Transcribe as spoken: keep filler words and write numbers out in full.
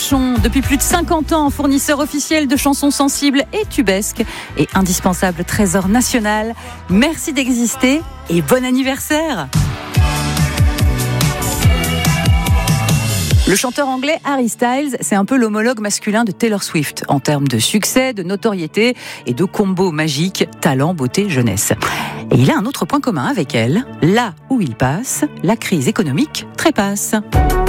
Vachon, depuis plus de cinquante ans, fournisseur officiel de chansons sensibles et tubesques et indispensable trésor national. Merci d'exister et bon anniversaire. Le chanteur anglais Harry Styles, c'est un peu l'homologue masculin de Taylor Swift en termes de succès, de notoriété et de combo magique talent, beauté, jeunesse. Et il a un autre point commun avec elle, là où il passe, la crise économique trépasse.